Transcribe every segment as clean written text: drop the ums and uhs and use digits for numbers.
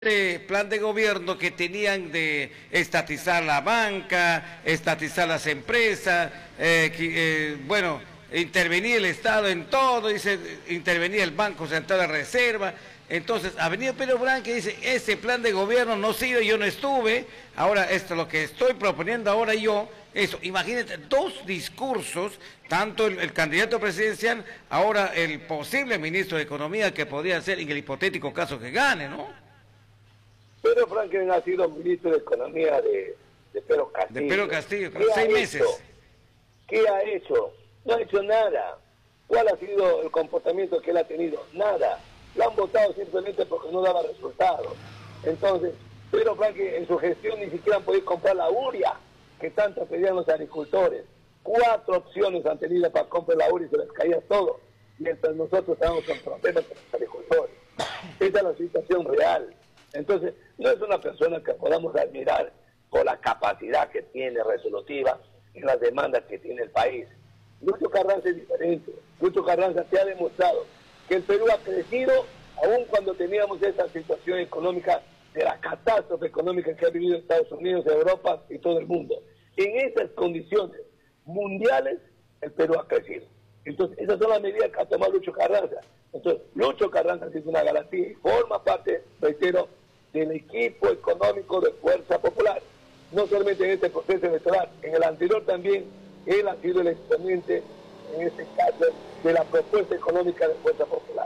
plan de gobierno que tenían de estatizar la banca, estatizar las empresas, bueno, intervenir el Estado en todo, dice, intervenir el Banco Central de Reserva. Entonces, ha venido Pedro Branca y dice, ese plan de gobierno no sirve, yo no estuve, ahora esto es lo que estoy proponiendo ahora yo, eso, imagínate, dos discursos, tanto el candidato presidencial, ahora el posible ministro de Economía que podría ser en el hipotético caso que gane, ¿no? Pedro Franklin ha sido ministro de Economía de Pedro Castillo. De Pedro Castillo, 6 meses. ¿Qué ha hecho? No ha hecho nada. ¿Cuál ha sido el comportamiento que él ha tenido? Nada. Lo han votado simplemente porque no daba resultados. Entonces, Pedro Franklin en su gestión ni siquiera han podido comprar la urea que tanto pedían los agricultores. 4 opciones han tenido para comprar la urea y se les caía todo. Mientras nosotros estábamos con problemas con los agricultores. Esa es la situación real. Entonces, no es una persona que podamos admirar por la capacidad que tiene resolutiva en las demandas que tiene el país. Lucho Carranza es diferente. Lucho Carranza te ha demostrado que el Perú ha crecido aun cuando teníamos esa situación económica de la catástrofe económica que ha vivido Estados Unidos, Europa y todo el mundo. En esas condiciones mundiales, el Perú ha crecido. Entonces, esas son las medidas que ha tomado Lucho Carranza. Entonces, Lucho Carranza ha sido una garantía y forma parte, reitero, del equipo económico de Fuerza Popular. No solamente en este proceso electoral, en el anterior también, él ha sido el exponente, en este caso, de la propuesta económica de Fuerza Popular.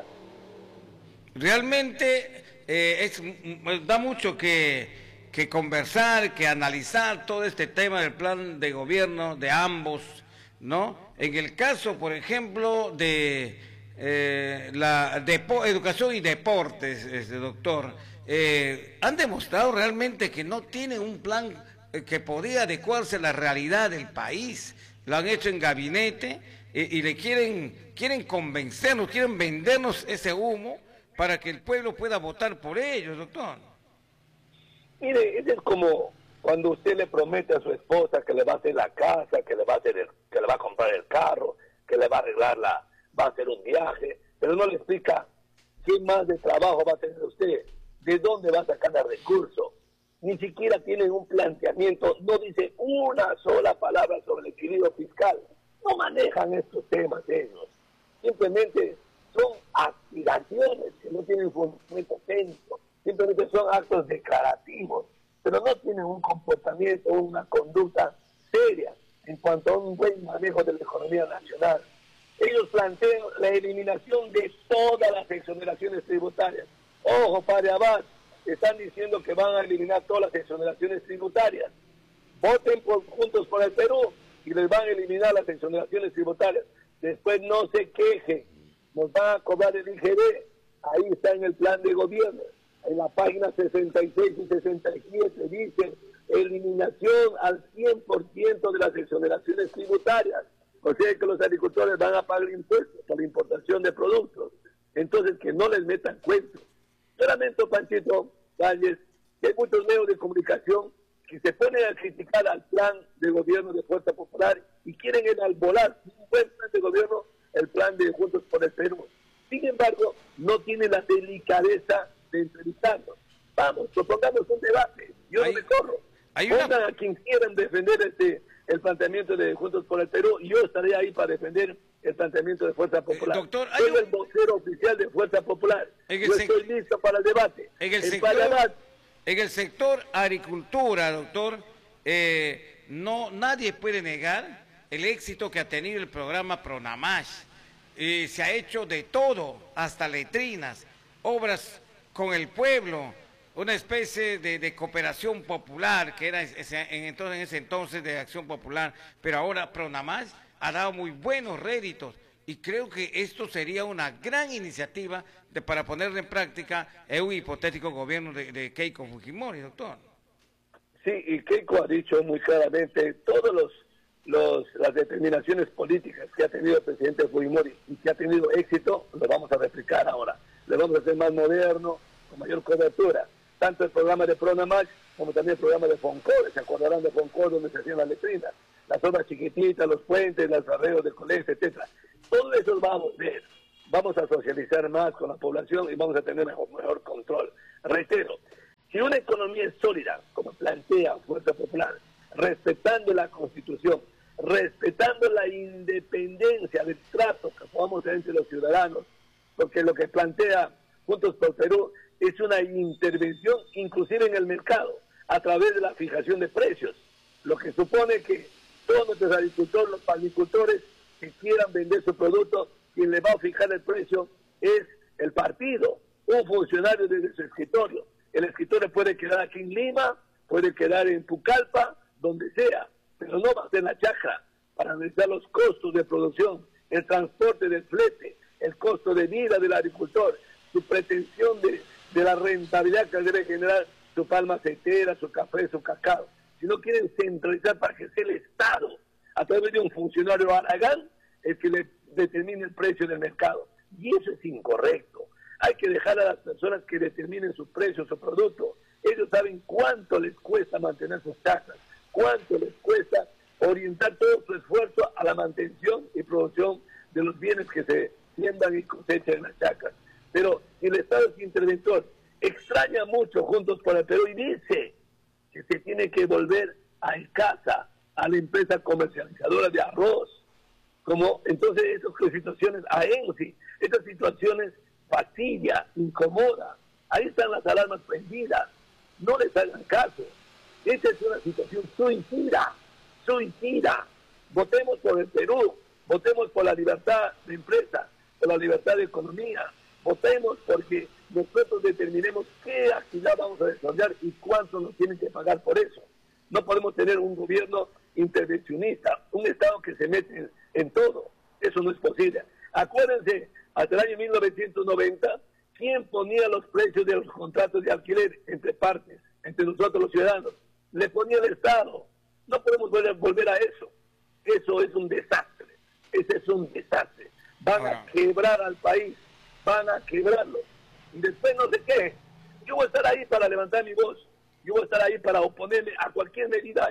Realmente da mucho que conversar, que analizar todo este tema del plan de gobierno de ambos, ¿no? En el caso, por ejemplo, de educación y deportes, doctor, han demostrado realmente que no tienen un plan que podría adecuarse a la realidad del país. Lo han hecho en gabinete y le quieren convencernos, quieren vendernos ese humo para que el pueblo pueda votar por ellos, doctor. Mire, eso es como cuando usted le promete a su esposa que le va a hacer la casa, que le va a comprar el carro, que le va a arreglar va a hacer un viaje, pero no le explica qué más de trabajo va a tener usted, de dónde va a sacar el recurso. Ni siquiera tienen un planteamiento, no dice una sola palabra sobre el equilibrio fiscal. No manejan estos temas ellos. Simplemente son aspiraciones que no tienen fundamento técnico. Simplemente son actos declarativos, pero no tienen un comportamiento, una conducta seria en cuanto a un buen manejo de la economía nacional. Ellos plantean la eliminación de todas las exoneraciones tributarias. Ojo, padre Abad, están diciendo que van a eliminar todas las exoneraciones tributarias. Voten Juntos por el Perú y les van a eliminar las exoneraciones tributarias. Después no se quejen, nos van a cobrar el IGB. Ahí está en el plan de gobierno. En la página 66 y 67 dicen eliminación al 100% de las exoneraciones tributarias. O sea que los agricultores van a pagar impuestos por la importación de productos. Entonces, que no les metan cuentos. Yo lamento, Panchito Valles, que hay muchos medios de comunicación que se ponen a criticar al plan de gobierno de Fuerza Popular y quieren enalbolar un buen plan de gobierno, el plan de Juntos por el Perú. Sin embargo, no tiene la delicadeza de entrevistarnos. Vamos, propongamos un debate. Yo no me corro. Pongan a quien quieran defender el planteamiento de Juntos por el Perú y yo estaré ahí para defender el planteamiento de Fuerza Popular. Doctor, soy el vocero oficial de Fuerza Popular. Yo estoy listo para el debate. En el sector agricultura, doctor, nadie puede negar el éxito que ha tenido el programa Pronamach. Se ha hecho de todo, hasta letrinas, obras con el pueblo, una especie de cooperación popular que era en ese entonces de acción popular, pero ahora Pronamach ha dado muy buenos réditos y creo que esto sería una gran iniciativa para ponerla en práctica en un hipotético gobierno de Keiko Fujimori, doctor. Sí, y Keiko ha dicho muy claramente todas las determinaciones políticas que ha tenido el presidente Fujimori y que ha tenido éxito, lo vamos a replicar ahora. Le vamos a hacer más moderno, con mayor cobertura. Tanto el programa de Pronamach como también el programa de Foncor. Se acordarán de Foncor donde se hacían las letrinas, las obras chiquititas, los puentes, los arreglos de colegio, etcétera. Todo eso vamos a ver. Vamos a socializar más con la población y vamos a tener mejor control. Reitero, Si una economía es sólida, como plantea Fuerza Popular, respetando la Constitución, respetando la independencia del trato que podamos tener entre los ciudadanos, porque lo que plantea Juntos por Perú es una intervención inclusive en el mercado, a través de la fijación de precios, lo que supone que todos nuestros agricultores, los agricultores que quieran vender su producto, quien le va a fijar el precio es el partido, un funcionario desde su escritorio. El escritorio puede quedar aquí en Lima, puede quedar en Pucallpa, donde sea, pero no va a ser la chacra para analizar los costos de producción, el transporte del flete, el costo de vida del agricultor, su pretensión de la rentabilidad que debe generar su palma aceitera, su café, su cacao. Si no quieren centralizar para que sea el Estado, a través de un funcionario Aragán, el que le determine el precio del mercado. Y eso es incorrecto. Hay que dejar a las personas que determinen su precio, su producto. Ellos saben cuánto les cuesta mantener sus casas, cuánto les cuesta orientar todo su esfuerzo a la mantención y producción de los bienes que se siembran y cosechan en las chacras. Pero el Estado es interventor. Extraña mucho Juntos por el Perú y dice que se tiene que volver a ECASA, a la empresa comercializadora de arroz. Como entonces estas situaciones, a ENSI, estas situaciones vacía, incomoda. Ahí están las alarmas prendidas. No les hagan caso. Esta es una situación suicida, suicida. Votemos por el Perú, votemos por la libertad de empresa, por la libertad de economía. Votemos porque nosotros determinemos qué actividad vamos a desarrollar y cuánto nos tienen que pagar por eso. No podemos tener un gobierno intervencionista, un Estado que se mete en todo. Eso no es posible. Acuérdense, hasta el año 1990, ¿quién ponía los precios de los contratos de alquiler entre partes, entre nosotros los ciudadanos? Le ponía el Estado. No podemos volver a eso. Eso es un desastre. Ese es un desastre. Van a quebrar al país. Van a quebrarlo. Y después no sé qué. Yo voy a estar ahí para levantar mi voz. Yo voy a estar ahí para oponerme a cualquier medida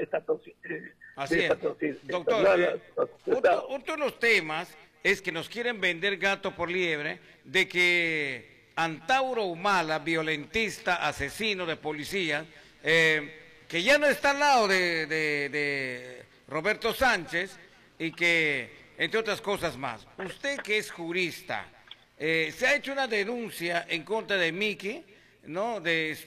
Así es. Doctor, otro de los temas es que nos quieren vender gato por liebre de que Antauro Humala, violentista, asesino de policía, que ya no está al lado de Roberto Sánchez y que, entre otras cosas más, usted que es jurista, se ha hecho una denuncia en contra de Miki, ¿no?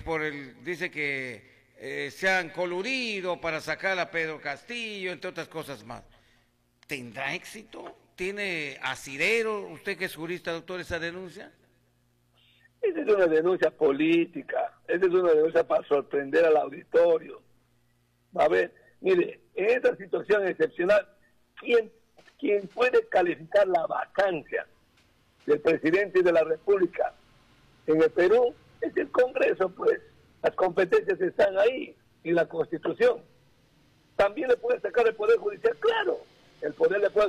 Dice que se han coludido para sacar a Pedro Castillo, entre otras cosas más. ¿Tendrá éxito? ¿Tiene asidero? ¿Usted que es jurista, doctor, esa denuncia? Esa es una denuncia política, esa es una denuncia para sorprender al auditorio. A ver, mire, en esta situación excepcional, ¿quién puede calificar la vacancia del presidente de la República en el Perú? Es el Congreso, pues. Las competencias están ahí, en la Constitución. También le puede sacar el Poder Judicial, claro. El Poder le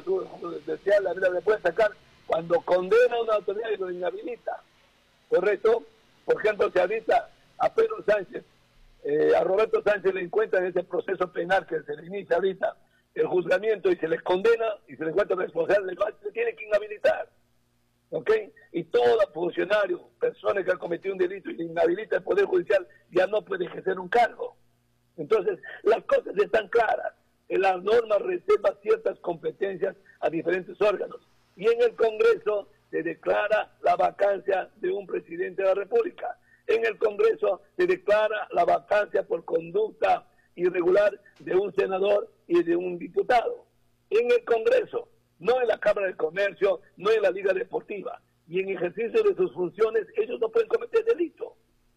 puede sacar cuando condena a una autoridad y lo inhabilita. ¿Correcto? Por ejemplo, se habilita a Pedro Sánchez, a Roberto Sánchez le encuentra en ese proceso penal que se le inicia ahorita el juzgamiento y se les condena y se les encuentra responsable, se tiene que inhabilitar. ¿Ok? Y todo funcionario, persona que ha cometido un delito y le inhabilita el Poder Judicial, ya no puede ejercer un cargo. Entonces, las cosas están claras. La norma reserva ciertas competencias a diferentes órganos. Y en el Congreso se declara la vacancia de un presidente de la República. En el Congreso se declara la vacancia por conducta irregular de un senador y de un diputado. En el Congreso, no en la Cámara de Comercio, no en la Liga Deportiva. Y en ejercicio de sus funciones, ellos no pueden cometer delito.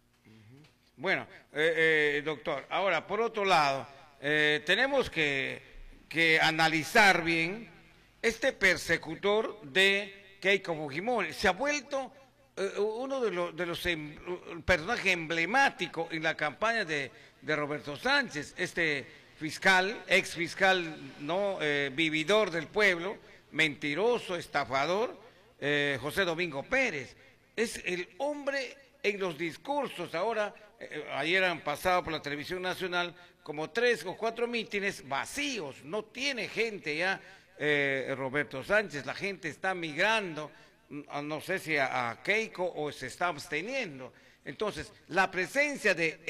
Bueno, doctor, ahora, por otro lado, tenemos que analizar bien este persecutor de Keiko Fujimori. Se ha vuelto uno de los personajes emblemáticos en la campaña de Roberto Sánchez, este fiscal, ex fiscal, ¿no? Vividor del pueblo, mentiroso, estafador, José Domingo Pérez. Es el hombre en los discursos. Ahora, ayer han pasado por la televisión nacional como 3 o 4 mítines vacíos, no tiene gente ya Roberto Sánchez, la gente está migrando, no sé si a Keiko o se está absteniendo. Entonces, la presencia de